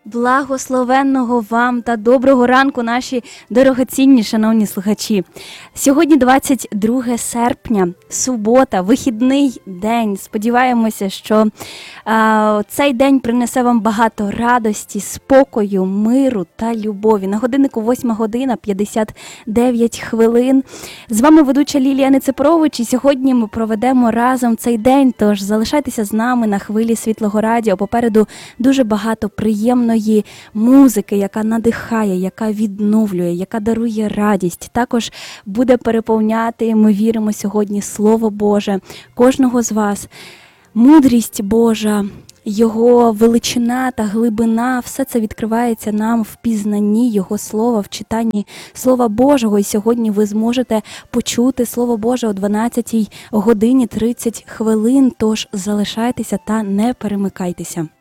Благословенного вам та доброго ранку, наші дорогоцінні шановні слухачі. Сьогодні 22 серпня, субота, вихідний день. Сподіваємося, що цей день принесе вам багато радості, спокою, миру та любові. На годиннику 8 година 59 хвилин. З вами ведуча Лілія Нецепорович, і сьогодні ми проведемо разом цей день, тож залишайтеся з нами на хвилі Світлого Радіо. Попереду дуже багато приємної музики, яка надихає, яка відновлює, яка дарує радість. Також буде переповняти, ми віримо сьогодні, Слово Боже кожного з вас. Мудрість Божа, Його величина та глибина, все це відкривається нам в пізнанні Його Слова, в читанні Слова Божого. І сьогодні ви зможете почути Слово Боже о 12 годині 30 хвилин, тож залишайтеся та не перемикайтеся.